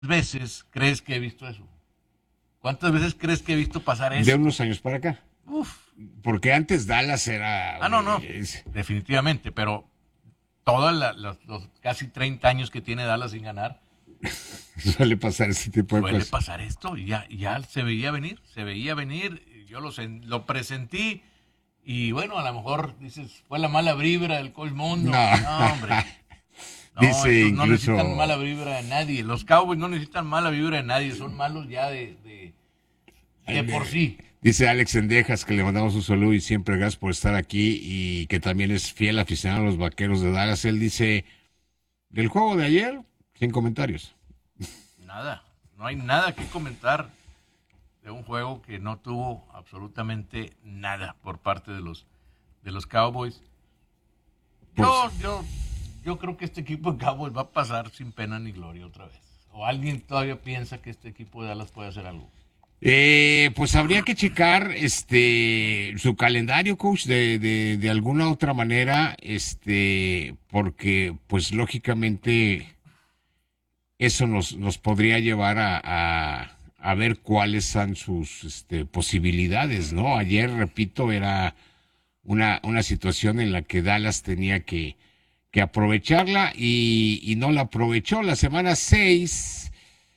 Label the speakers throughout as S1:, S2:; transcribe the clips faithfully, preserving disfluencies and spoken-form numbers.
S1: veces crees que he visto eso? ¿Cuántas veces crees que he visto pasar
S2: De
S1: eso?
S2: unos años para acá.
S1: Uf.
S2: Porque antes Dallas era...
S1: Ah, no, no,
S2: es-
S1: definitivamente, pero todos los, los casi treinta años que tiene Dallas sin ganar,
S2: suele pasar ese tipo de
S1: suele
S2: cosas.
S1: pasar esto y ya, ya se veía venir, se veía venir, yo lo, sen- lo presentí y bueno, a lo mejor dices, fue la mala vibra del Coach Mundo.
S2: No.
S1: No, hombre, no,
S2: Dice
S1: estos no
S2: incluso...
S1: necesitan mala vibra de nadie, los Cowboys no necesitan mala vibra de nadie, son malos ya de, de, de por sí.
S2: Dice Alex Sendejas que le mandamos un saludo y siempre gracias por estar aquí y que también es fiel aficionado a los Vaqueros de Dallas. Él dice, del juego de ayer, sin comentarios.
S1: Nada, no hay nada que comentar de un juego que no tuvo absolutamente nada por parte de los de los Cowboys. Yo,
S2: Pues,
S1: yo, yo creo que este equipo de Cowboys va a pasar sin pena ni gloria otra vez. O alguien todavía piensa que este equipo de Dallas puede hacer algo.
S2: eh, pues habría que checar este su calendario, coach, de, de, de alguna otra manera, este, porque pues lógicamente eso nos, nos podría llevar a, a, a ver cuáles son sus este, posibilidades, ¿no? Ayer, repito, era una, una situación en la que Dallas tenía que, que aprovecharla y, y no la aprovechó. La semana seis,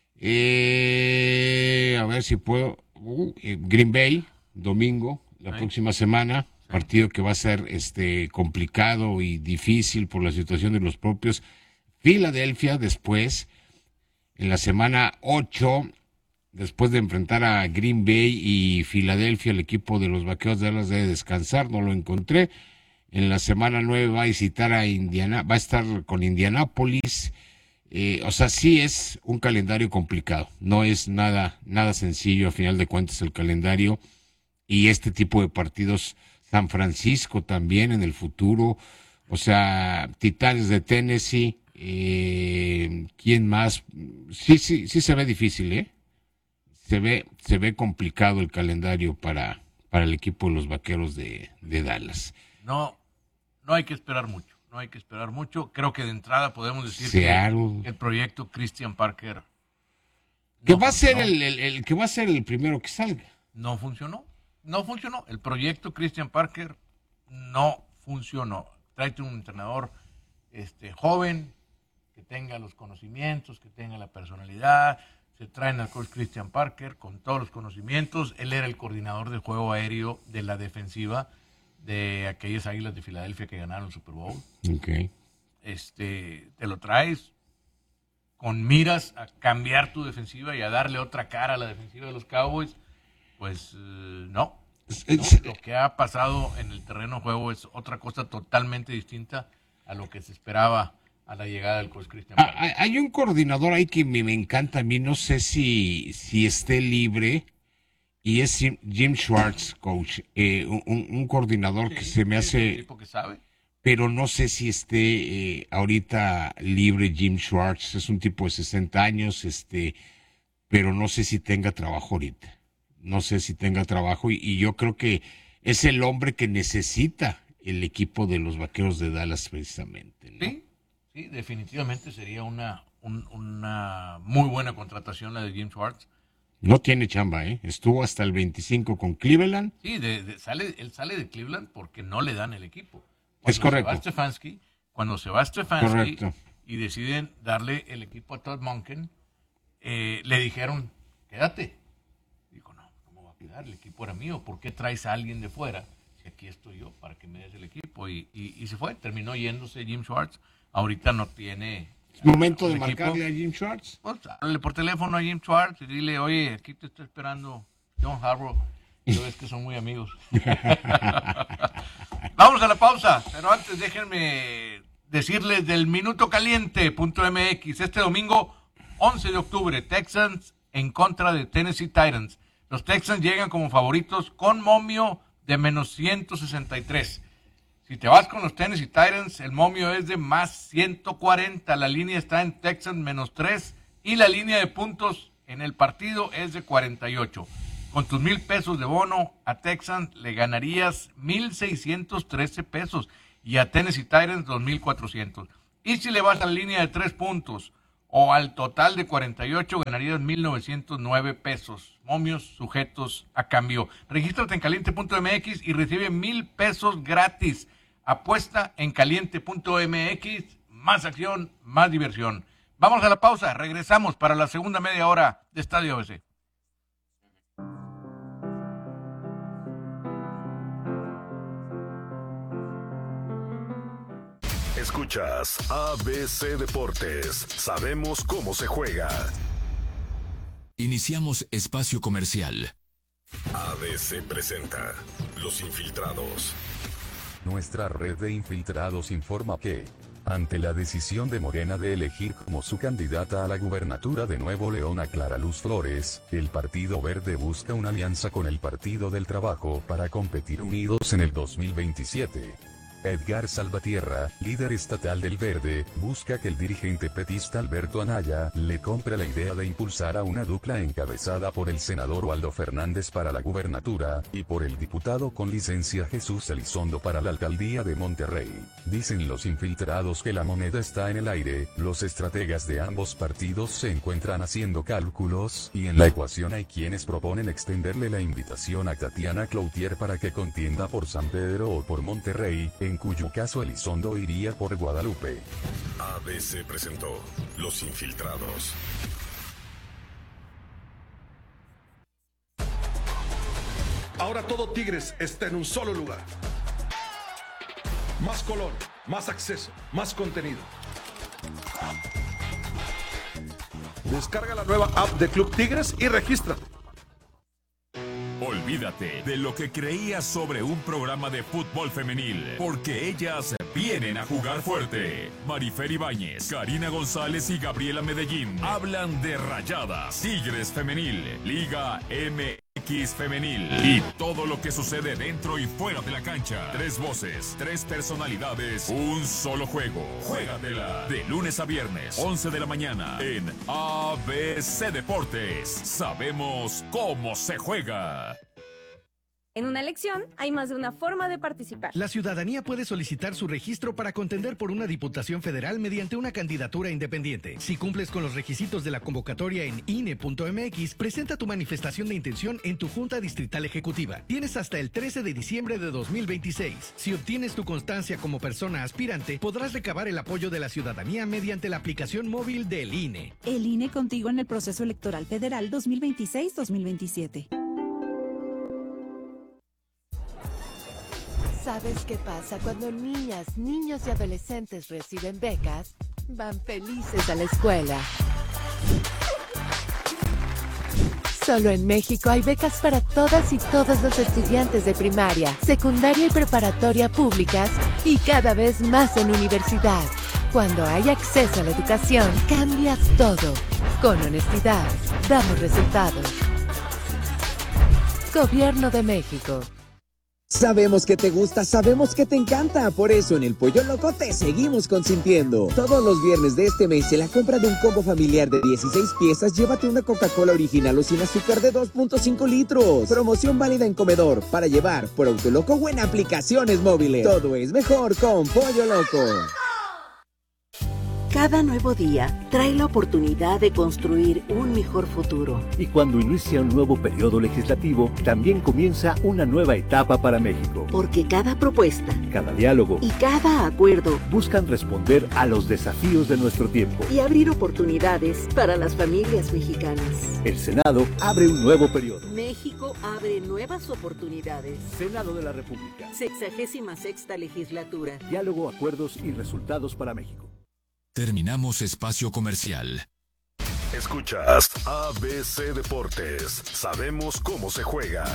S2: eh, a ver si puedo, uh, eh, Green Bay, domingo, la
S1: Sí.
S2: próxima semana,
S1: Sí.
S2: partido que va a ser este complicado y difícil por la situación de los propios. Filadelfia después, en la semana ocho, después de enfrentar a Green Bay y Filadelfia, el equipo de los Vaqueros de Dallas debe descansar, no lo encontré. En la semana nueve va a visitar a Indiana, va a estar con Indianápolis. Eh, o sea, sí es un calendario complicado, no es nada, nada sencillo a final de cuentas el calendario y este tipo de partidos, San Francisco también en el futuro, o sea, Titanes de Tennessee, eh, ¿quién más? Sí, sí, sí se ve difícil, ¿eh? Se ve, se ve complicado el calendario para, para el equipo de los Vaqueros de, de Dallas.
S1: No, no hay que esperar mucho. No hay que esperar mucho. Creo que de entrada podemos decir
S2: Seattle.
S1: que el proyecto Christian Parker
S2: Que
S1: no
S2: va a ser
S1: funcionó.
S2: el, el- el que va a ser el primero que salga.
S1: No funcionó. No funcionó. El proyecto Christian Parker no funcionó. Tráete un entrenador este, joven, que tenga los conocimientos, que tenga la personalidad. Se traen al coach Christian Parker con todos los conocimientos. Él era el coordinador del juego aéreo de la defensiva de aquellas Águilas de Filadelfia que ganaron el Super Bowl.
S2: Okay.
S1: Este, te lo traes con miras a cambiar tu defensiva y a darle otra cara a la defensiva de los Cowboys. Pues eh, no. No, lo que ha pasado en el terreno de juego es otra cosa totalmente distinta a lo que se esperaba a la llegada del coach Christian
S2: Ah,
S1: Parker.
S2: hay- hay un coordinador ahí que me, me encanta a mí, no sé si, si esté libre, y es Jim, Jim Schwartz, coach, eh, un, un- un coordinador que
S1: Sí,
S2: se me
S1: sí, es un
S2: hace,
S1: tipo que sabe.
S2: pero no sé si esté eh, ahorita libre Jim Schwartz, es un tipo de sesenta años, este, pero no sé si tenga trabajo ahorita, no sé si tenga trabajo, y, y yo creo que es el hombre que necesita el equipo de los Vaqueros de Dallas precisamente, ¿no?
S1: Sí, sí, definitivamente sería una, un- una muy buena contratación la de Jim Schwartz.
S2: No tiene chamba, ¿eh? Estuvo hasta el veinticinco con Cleveland.
S1: Sí, de, de- sale, él sale de Cleveland porque no le dan el equipo.
S2: Es
S1: Cuando se
S2: correcto.
S1: va Stefanski, cuando se va Stefanski
S2: Correcto.
S1: y deciden darle el equipo a Todd Monken, eh, le dijeron, quédate. Dijo, no, ¿cómo va a quedar? El equipo era mío. ¿Por qué traes a alguien de fuera? Si aquí estoy yo para que me des el equipo. Y, y, y se fue, terminó yéndose Jim Schwartz. Ahorita no tiene...
S2: Es momento
S1: un
S2: de
S1: equipo.
S2: marcarle a Jim Schwartz.
S1: Pues, háblale por teléfono a Jim Schwartz y dile, oye, aquí te está esperando John Harbaugh. Yo ves que son muy amigos. Vamos a la pausa, pero antes déjenme decirles del minuto caliente punto m x. Este domingo, once de octubre, Texans en contra de Tennessee Titans. Los Texans llegan como favoritos con momio de menos ciento sesenta y tres. Si te vas con los Tennessee Titans, el momio es de más ciento cuarenta. La línea está en Texans menos tres y la línea de puntos en el partido es de cuarenta y ocho. Con tus mil pesos de bono a Texans le ganarías mil seiscientos trece pesos y a Tennessee Titans dos mil cuatrocientos. Y si le vas a la línea de tres puntos o al total de cuarenta y ocho ganarías mil novecientos nueve pesos. Momios sujetos a cambio. Regístrate en caliente punto m x y recibe mil pesos gratis. Apuesta en caliente punto m x. Más acción, más diversión. Vamos a la pausa. Regresamos para la segunda media hora de Estadio A B C.
S3: Escuchas A B C Deportes. Sabemos cómo se juega.
S4: Iniciamos espacio comercial.
S3: A B C presenta Los Infiltrados.
S5: Nuestra red de infiltrados informa que, ante la decisión de Morena de elegir como su candidata a la gubernatura de Nuevo León a Clara Luz Flores, el Partido Verde busca una alianza con el Partido del Trabajo para competir unidos en el dos mil veintisiete. Edgar Salvatierra, líder estatal del Verde, busca que el dirigente petista Alberto Anaya le compre la idea de impulsar a una dupla encabezada por el senador Waldo Fernández para la gubernatura, y por el diputado con licencia Jesús Elizondo para la alcaldía de Monterrey. Dicen los infiltrados que la moneda está en el aire, los estrategas de ambos partidos se encuentran haciendo cálculos, y en la ecuación hay quienes proponen extenderle la invitación a Tatiana Cloutier para que contienda por San Pedro o por Monterrey, en cuyo caso Elizondo iría por Guadalupe.
S3: A B C presentó Los Infiltrados.
S6: Ahora todo Tigres está en un solo lugar. Más color, más acceso, más contenido. Descarga la nueva app de Club Tigres y regístrate.
S4: Olvídate de lo que creías sobre un programa de fútbol femenil, porque ellas vienen a jugar fuerte. Marifer Ibáñez, Karina González y Gabriela Medellín hablan de Rayadas, Tigres Femenil, Liga M X Femenil y todo lo que sucede dentro y fuera de la cancha. Tres voces, tres personalidades, un solo juego. Juégatela de lunes a viernes, once de la mañana en A B C Deportes. Sabemos cómo se juega.
S7: En una elección hay más de una forma de participar.
S8: La ciudadanía puede solicitar su registro para contender por una diputación federal mediante una candidatura independiente. Si cumples con los requisitos de la convocatoria en I N E punto M X, presenta tu manifestación de intención en tu Junta Distrital Ejecutiva. Tienes hasta el trece de diciembre de dos mil veintiséis. Si obtienes tu constancia como persona aspirante, podrás recabar el apoyo de la ciudadanía mediante la aplicación móvil del I N E.
S9: El I N E contigo en el proceso electoral federal dos mil veintiséis dos mil veintisiete.
S10: ¿Sabes qué pasa cuando niñas, niños y adolescentes reciben becas? Van felices a la escuela. Solo en México hay becas para todas y todos los estudiantes de primaria, secundaria y preparatoria públicas y cada vez más en universidad. Cuando hay acceso a la educación, cambias todo. Con honestidad, damos resultados. Gobierno de México.
S11: Sabemos que te gusta, sabemos que te encanta, por eso en el Pollo Loco te seguimos consintiendo. Todos los viernes de este mes, en la compra de un combo familiar de dieciséis piezas, llévate una Coca-Cola original o sin azúcar de dos punto cinco litros. Promoción válida en comedor, para llevar por Autoloco o en aplicaciones móviles. Todo es mejor con Pollo Loco.
S12: Cada nuevo día trae la oportunidad de construir un mejor futuro.
S13: Y cuando inicia un nuevo periodo legislativo, también comienza una nueva etapa para México.
S12: Porque cada propuesta,
S13: cada diálogo
S12: y cada acuerdo
S13: buscan responder a los desafíos de nuestro tiempo
S12: y abrir oportunidades para las familias mexicanas.
S13: El Senado abre un nuevo periodo.
S12: México abre nuevas oportunidades.
S13: Senado de la República.
S12: Sexagésima sexta legislatura.
S13: Diálogo, acuerdos y resultados para México.
S4: Terminamos espacio comercial.
S3: Escuchas A B C Deportes. Sabemos cómo se juega.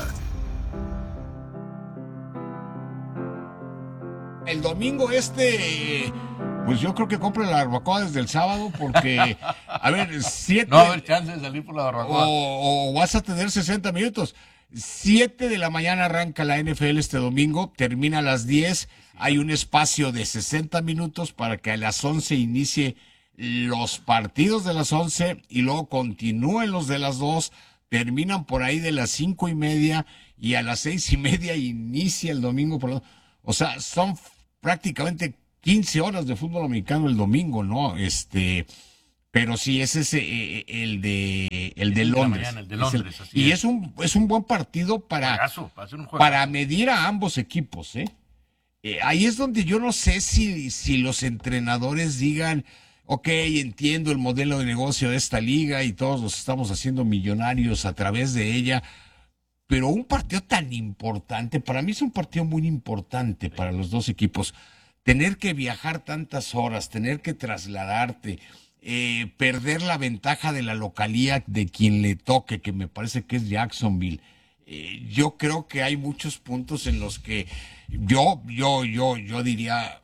S2: El domingo este, pues yo creo que compro la barbacoa desde el sábado porque, a ver, siete...
S1: No va a haber chance de salir por la barbacoa.
S2: O, o vas a tener sesenta minutos. Siete de la mañana arranca la N F L este domingo, termina a las diez. Hay un espacio de sesenta minutos para que a las once inicie los partidos de las once y luego continúen los de las dos, terminan por ahí de las cinco y media y a las seis y media inicia el domingo. Por lo... O sea, son prácticamente quince horas de fútbol americano el domingo, ¿no? Este, Pero sí, ese es eh, el de el de
S1: Sí, la
S2: Londres.
S1: mañana, el de
S2: Es
S1: Londres, así
S2: y
S1: es.
S2: es un es un buen partido para,
S1: Juegazo, va a ser un juegazo.
S2: para medir a ambos equipos, ¿eh? Eh, ahí es donde yo no sé si, si los entrenadores digan, ok, entiendo el modelo de negocio de esta liga y todos nos estamos haciendo millonarios a través de ella, pero un partido tan importante, para mí es un partido muy importante para los dos equipos. Tener que viajar tantas horas, tener que trasladarte, eh, perder la ventaja de la localía de quien le toque, que me parece que es Jacksonville. Eh, yo creo que hay muchos puntos en los que yo, yo, yo, yo diría,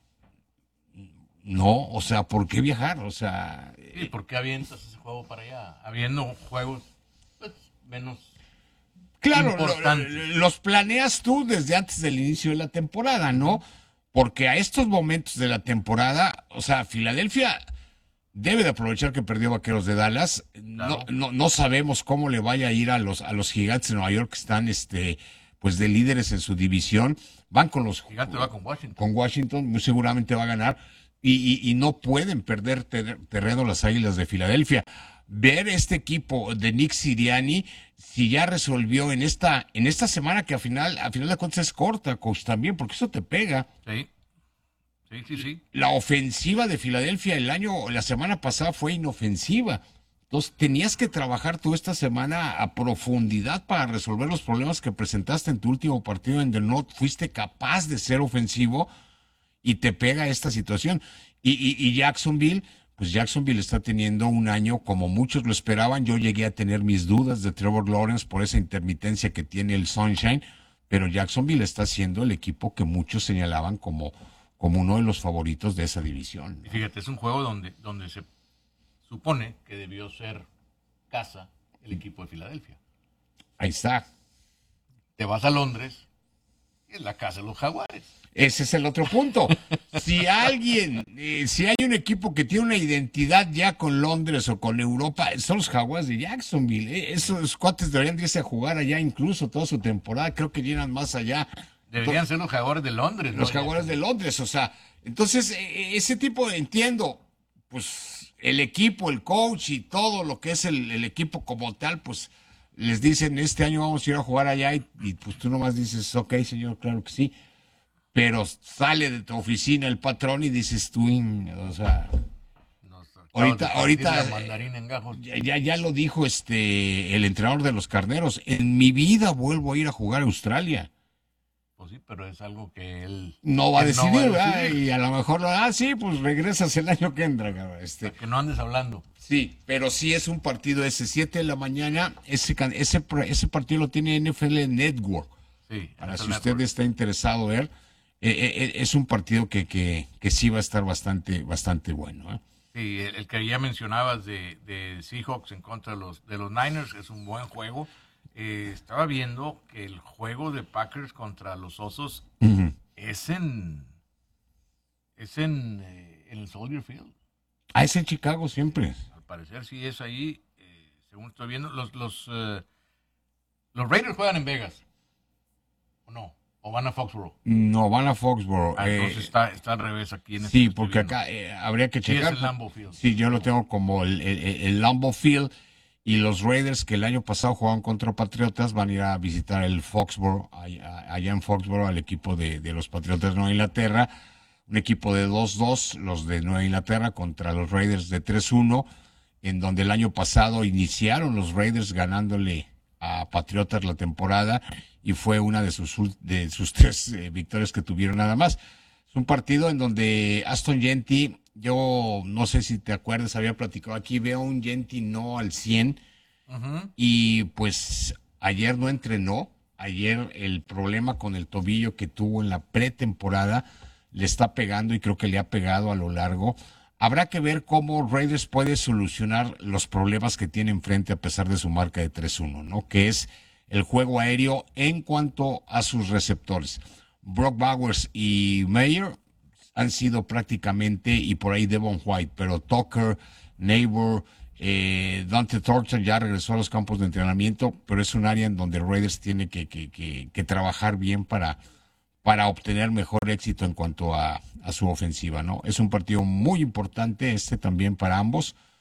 S2: no, o sea, ¿por qué viajar? O sea,
S1: Sí, ¿por qué avientas ese juego para allá? Habiendo juegos pues, menos
S2: claro, lo-
S1: importantes.
S2: los planeas tú desde antes del inicio de la temporada, ¿no? Porque a estos momentos de la temporada, o sea, Filadelfia debe de aprovechar que perdió Vaqueros de Dallas. No, no, no sabemos cómo le vaya a ir a los, a los Gigantes de Nueva York, que están este, pues de líderes en su división. Van con los
S1: Gigante va con Washington.
S2: con Washington, muy seguramente va a ganar. Y, y, y no pueden perder ter- terreno las Águilas de Filadelfia. Ver este equipo de Nick Sirianni, si ya resolvió en esta, en esta semana que a final, a final de cuentas es corta, coach, también, porque eso te pega.
S1: Sí, sí, sí, sí.
S2: La ofensiva de Filadelfia el año, la semana pasada fue inofensiva. Entonces tenías que trabajar tú esta semana a profundidad para resolver los problemas que presentaste en tu último partido en donde no fuiste capaz de ser ofensivo y te pega esta situación. Y, y, y Jacksonville, pues Jacksonville está teniendo un año como muchos lo esperaban. Yo llegué a tener mis dudas de Trevor Lawrence por esa intermitencia que tiene el Sunshine, pero Jacksonville está siendo el equipo que muchos señalaban como, como uno de los favoritos de esa división.
S1: Y fíjate, es un juego donde, donde se supone que debió ser casa el equipo de Filadelfia.
S2: Ahí está.
S1: Te vas a Londres y es la casa de los Jaguares.
S2: Ese es el otro punto. Si alguien, eh, si hay un equipo que tiene una identidad ya con Londres o con Europa, son los Jaguares de Jacksonville. Eh, esos cuates deberían irse a jugar allá incluso toda su temporada. Creo que llegan más allá.
S1: Deberían ser los Jaguares de Londres. ¿no?
S2: Los Jaguares de Londres, o sea, entonces eh, ese tipo, entiendo, pues el equipo, el coach y todo lo que es el, el equipo como tal, pues les dicen, este año vamos a ir a jugar allá y, y pues tú nomás dices, ok, señor, claro que sí. Pero sale de tu oficina el patrón y dices tú, o sea, ahorita, ahorita ya, ya, ya lo dijo este el entrenador de los Carneros, en mi vida vuelvo a ir a jugar a Australia.
S1: Pues sí, pero es algo que él
S2: No va a
S1: él
S2: decidir,
S1: no va a
S2: ¿verdad?
S1: decidir.
S2: Y a lo mejor, ah, sí, pues regresas el año que entra, cabrón. Este,
S1: Que no andes hablando.
S2: sí, pero sí es un partido ese, siete de la mañana, ese, can- ese, pr- ese partido lo tiene N F L Network.
S1: Sí,
S2: Para
S1: N F
S2: si
S1: L
S2: usted
S1: Network.
S2: está interesado ver, eh, eh, es un partido que, que, que sí va a estar bastante, bastante bueno, ¿eh?
S1: Sí, el, el que ya mencionabas de, de Seahawks en contra de los, de los Niners es un buen juego. Eh, estaba viendo que el juego de Packers contra los Osos
S2: Ujú.
S1: es en es en, eh, en el Soldier Field.
S2: Ah, es en Chicago siempre.
S1: Al parecer sí es ahí, eh, según estoy viendo. Los los eh, los Raiders juegan en Vegas, ¿o no? ¿O van a Foxborough?
S2: No, van a Foxborough.
S1: Ah,
S2: eh,
S1: entonces está, está al revés aquí en este
S2: sí,
S1: que estoy
S2: porque
S1: viendo.
S2: acá eh, habría que
S1: Sí, es
S2: checar.
S1: el Lambeau Field.
S2: Sí, yo lo tengo como el, el, el Lambeau Field. Y los Raiders, que el año pasado jugaban contra Patriotas, van a ir a visitar el Foxborough, allá, allá en Foxborough, al equipo de, de los Patriotas de Nueva Inglaterra. Un equipo de dos dos, los de Nueva Inglaterra, contra los Raiders de tres uno, en donde el año pasado iniciaron los Raiders ganándole a Patriotas la temporada, y fue una de sus, ul- de sus tres eh, victorias que tuvieron nada más. Es un partido en donde Aston Gentry, yo no sé si te acuerdas, había platicado aquí, veo un Gentry no al cien,
S1: Ujú.
S2: y pues ayer no entrenó. Ayer el problema con el tobillo que tuvo en la pretemporada le está pegando, y creo que le ha pegado a lo largo. Habrá que ver cómo Raiders puede solucionar los problemas que tiene enfrente a pesar de su marca de tres uno, ¿no? Que es el juego aéreo en cuanto a sus receptores. Brock Bowers y Mayer han sido prácticamente, y por ahí Devon White, pero Tucker, Neighbor, eh, Dante Thornton ya regresó a los campos de entrenamiento, pero es un área en donde Raiders tiene que, que, que, que trabajar bien para, para obtener mejor éxito en cuanto a, a su ofensiva, ¿no? Es un partido muy importante este también para ambos,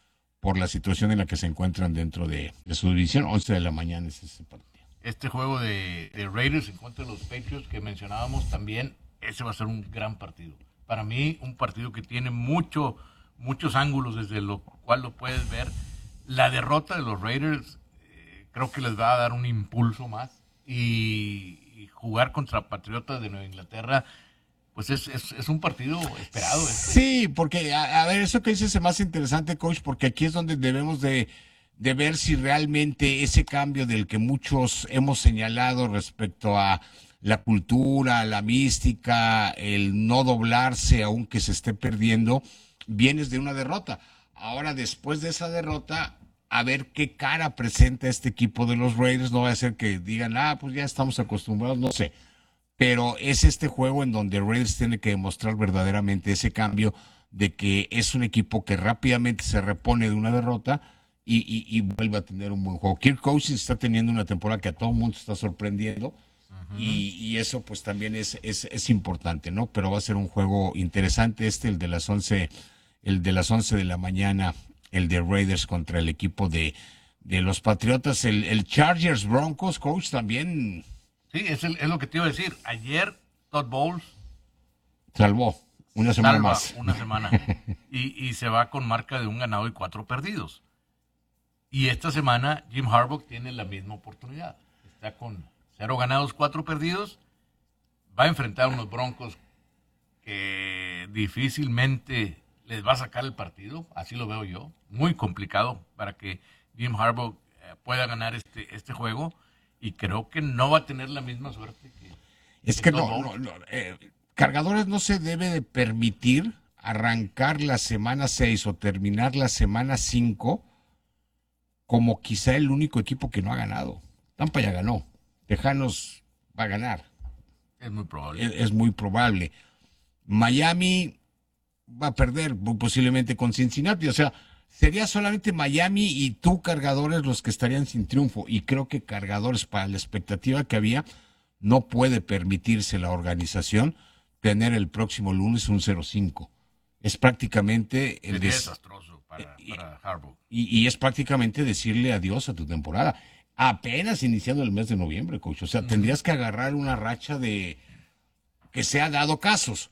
S2: por la situación en la que se encuentran dentro de, de su división. once de la mañana es ese partido.
S1: Este juego de, de Raiders en contra de los Patriots que mencionábamos también, ese va a ser un gran partido. Para mí, un partido que tiene mucho, muchos ángulos desde lo cual lo puedes ver. La derrota de los Raiders eh, creo que les va a dar un impulso más y, y jugar contra Patriotas de Nueva Inglaterra, pues es, es, es un partido esperado. Este.
S2: Sí, porque, a, a ver, eso que dices es más interesante, coach, porque aquí es donde debemos de, de ver si realmente ese cambio del que muchos hemos señalado respecto a la cultura, la mística, el no doblarse aunque se esté perdiendo, vienes de una derrota. Ahora, después de esa derrota, a ver qué cara presenta este equipo de los Raiders. No va a ser que digan, ah, pues ya estamos acostumbrados, no sé. Pero es este juego en donde Raiders tiene que demostrar verdaderamente ese cambio de que es un equipo que rápidamente se repone de una derrota y, y, y vuelve a tener un buen juego. Kirk Cousins está teniendo una temporada que a todo el mundo está sorprendiendo. Uh-huh. y, y eso pues también es, es, es importante, ¿no? Pero va a ser un juego interesante este, el de las once, el de las once de la mañana, el de Raiders contra el equipo de, de los Patriotas. El, el Chargers Broncos, coach, también...
S1: Sí, es, el, es lo que te iba a decir. Ayer Todd Bowles
S2: salvó una semana
S1: salva
S2: más.
S1: Una semana. y, y se va con marca de un ganado y cuatro perdidos. Y esta semana Jim Harbaugh tiene la misma oportunidad. Está con cero ganados, cuatro perdidos. Va a enfrentar a unos Broncos que difícilmente les va a sacar el partido. Así lo veo yo. Muy complicado para que Jim Harbaugh eh, pueda ganar este, este juego. Y creo que no va a tener la misma suerte que...
S2: Es que, que no, no, no eh, Cargadores no se debe de permitir arrancar la semana seis o terminar la semana cinco como quizá el único equipo que no ha ganado. Tampa ya ganó. Tejanos va a ganar.
S1: Es muy probable.
S2: Es, es muy probable. Miami va a perder posiblemente con Cincinnati. O sea, sería solamente Miami y tú, Cargadores, los que estarían sin triunfo. Y creo que Cargadores, para la expectativa que había, no puede permitirse la organización tener el próximo lunes un cero cinco. Es prácticamente... el
S1: Sería
S2: des...
S1: desastroso para, para Harbaugh.
S2: Y, y es prácticamente decirle adiós a tu temporada. Apenas iniciando el mes de noviembre, coach. O sea, mm. tendrías que agarrar una racha de... que se ha dado casos,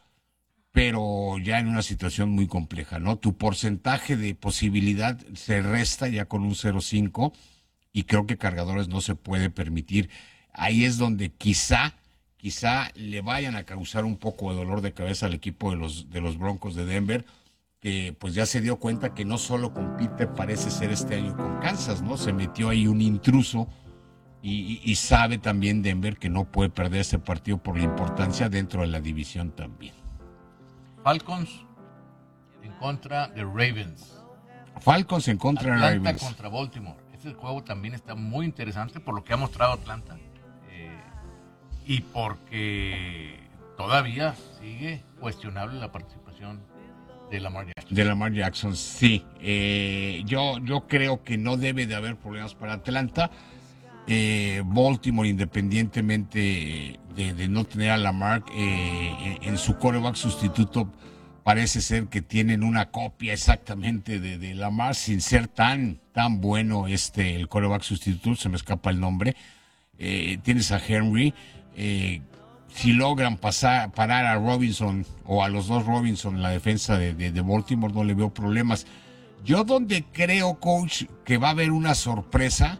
S2: pero ya en una situación muy compleja, ¿no? Tu porcentaje de posibilidad se resta ya con un cero cinco y creo que Cargadores no se puede permitir. Ahí es donde quizá, quizá le vayan a causar un poco de dolor de cabeza al equipo de los, de los Broncos de Denver, que pues ya se dio cuenta que no solo compite, parece ser este año con Kansas, ¿no? Se metió ahí un intruso y, y, y sabe también Denver que no puede perder ese partido por la importancia dentro de la división también.
S1: Falcons en contra de Ravens.
S2: Falcons en contra
S1: Atlanta
S2: de Ravens.
S1: Contra Baltimore. Este juego también está muy interesante por lo que ha mostrado Atlanta. Eh, y porque todavía sigue cuestionable la participación de Lamar Jackson.
S2: De Lamar Jackson, sí. Eh, yo, yo creo que no debe de haber problemas para Atlanta. Eh, Baltimore, independientemente de, de no tener a Lamar eh, en, en su quarterback sustituto, parece ser que tienen una copia exactamente de, de Lamar, sin ser tan, tan bueno este el quarterback sustituto, se me escapa el nombre. Eh, tienes a Henry. Eh, si logran pasar, parar a Robinson o a los dos Robinson en la defensa de, de, de Baltimore, no le veo problemas. Yo donde creo, coach, que va a haber una sorpresa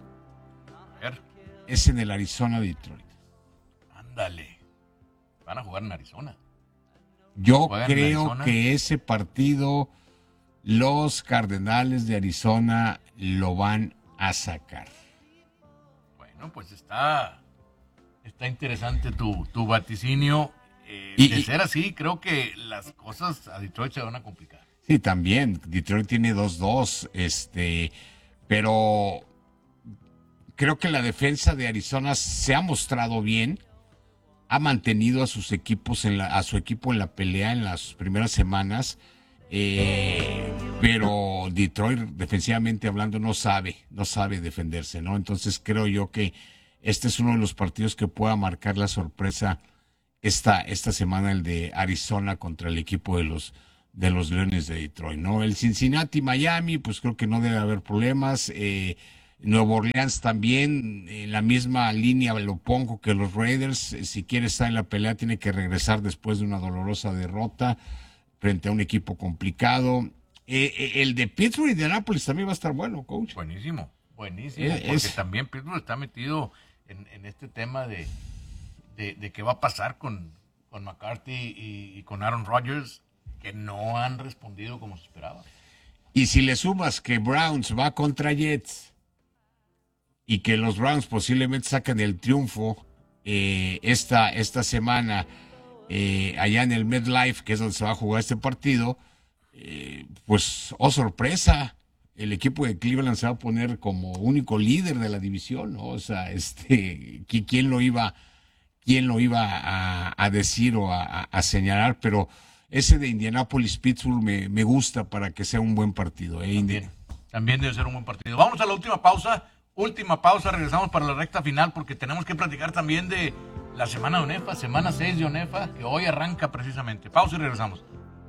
S2: es en el Arizona-Detroit.
S1: Ándale. Van a jugar en Arizona.
S2: Yo creo que ese partido los Cardenales de Arizona lo van a sacar.
S1: Bueno, pues está, está interesante tu, tu vaticinio. Eh,
S2: y,
S1: de
S2: y,
S1: ser así, creo que las cosas a Detroit se van a complicar.
S2: Sí, también. Detroit tiene dos dos, este, pero creo que la defensa de Arizona se ha mostrado bien. Ha mantenido a sus equipos en la, a su equipo en la pelea en las primeras semanas, eh, pero Detroit defensivamente hablando no sabe, no sabe defenderse, ¿no? Entonces creo yo que este es uno de los partidos que pueda marcar la sorpresa esta, esta semana, el de Arizona contra el equipo de los de los Leones de Detroit, ¿no? El Cincinnati-Miami, pues creo que no debe haber problemas. Eh, Nueva Orleans también, en la misma línea lo pongo que los Raiders. Eh, si quiere estar en la pelea, tiene que regresar después de una dolorosa derrota frente a un equipo complicado. Eh, eh, el de Pittsburgh y Indianapolis también va a estar bueno, coach.
S1: Buenísimo, buenísimo,
S2: Eh,
S1: porque
S2: es-
S1: también Pittsburgh está metido en, en este tema de, de, de qué va a pasar con, con McCarthy y, y con Aaron Rodgers, que no han respondido como se esperaba.
S2: Y si le sumas que Browns va contra Jets y que los Browns posiblemente sacan el triunfo eh, esta, esta semana eh, allá en el MetLife, que es donde se va a jugar este partido, eh, pues, oh sorpresa, el equipo de Cleveland se va a poner como único líder de la división, ¿no? O sea, este, ¿qui- ¿quién lo iba, quién lo iba a, a decir o a, a- a señalar? Pero ese de Indianapolis-Pittsburgh me, me gusta para que sea un buen partido. ¿eh?
S1: También, también debe ser un buen partido. Vamos a la última pausa. Última pausa, regresamos para la recta final porque tenemos que platicar también de la semana de ONEFA, semana seis de ONEFA, que hoy arranca precisamente. Pausa y regresamos.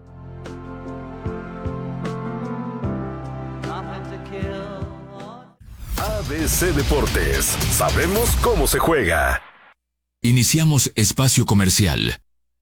S3: A B C Deportes, sabemos cómo se juega.
S4: Iniciamos espacio comercial.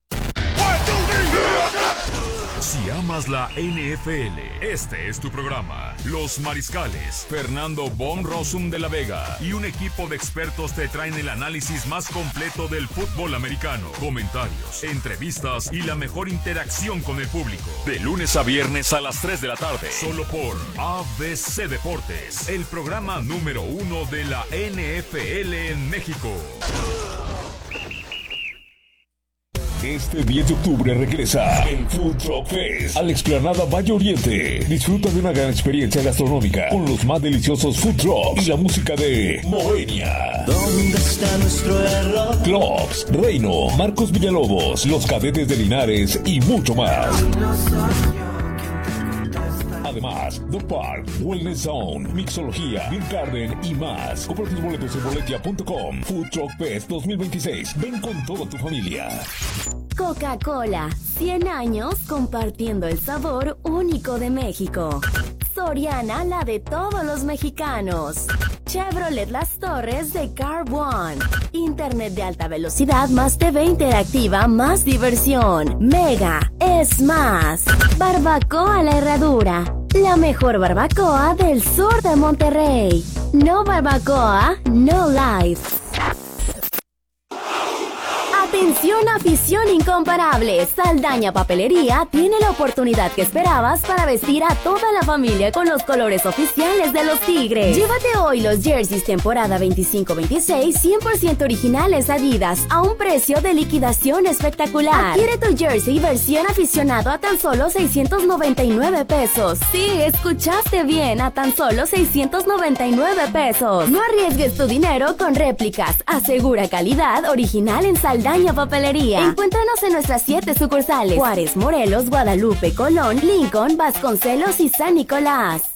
S4: Si amas la N F L, este es tu programa. Los Mariscales, Fernando Von Rossum de la Vega y un equipo de expertos te traen el análisis más completo del fútbol americano. Comentarios, entrevistas y la mejor interacción con el público. De lunes a viernes a las tres de la tarde. Solo por A B C Deportes, el programa número uno de la N F L en México.
S14: Este diez de octubre regresa el Food Truck Fest a la explanada Valle Oriente. Disfruta de una gran experiencia gastronómica con los más deliciosos food trucks y la música de Moenia. ¿Dónde está nuestro error? Clubs, Reino, Marcos Villalobos, Los Cadetes de Linares y mucho más. Además, The Park, Wellness Zone, Mixología, Beer Garden y más. Compra tus boletos en boletia punto com. Food Truck Fest dos mil veintiséis. Ven con toda tu familia.
S15: Coca-Cola, cien años compartiendo el sabor único de México. Soriana, la de todos los mexicanos. Chevrolet Las Torres de Car One. Internet de alta velocidad más T V interactiva más diversión. Mega es más. Barbacoa La Herradura. La mejor barbacoa del sur de Monterrey. No barbacoa, no life. Atención, afición incomparable. Saldaña Papelería tiene la oportunidad que esperabas para vestir a toda la familia con los colores oficiales de los Tigres. Llévate hoy los jerseys temporada veinticinco veintiséis cien por ciento originales Adidas a un precio de liquidación espectacular. Adquiere tu jersey versión aficionado a tan solo seiscientos noventa y nueve pesos. Sí, escuchaste bien, a tan solo seiscientos noventa y nueve pesos. No arriesgues tu dinero con réplicas. Asegura calidad original en Saldaña Papelería. Encuéntranos en nuestras siete sucursales: Juárez, Morelos, Guadalupe, Colón, Lincoln, Vasconcelos y San Nicolás.